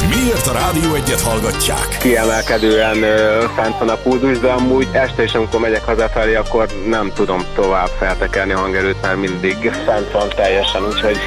Miért a Rádió Egyet hallgatják? Kiemelkedően fent van a pulzus, de amúgy este is, amikor megyek hazafelé, akkor nem tudom tovább feltekerni a hangerőt, mert mindig fent van teljesen, úgyhogy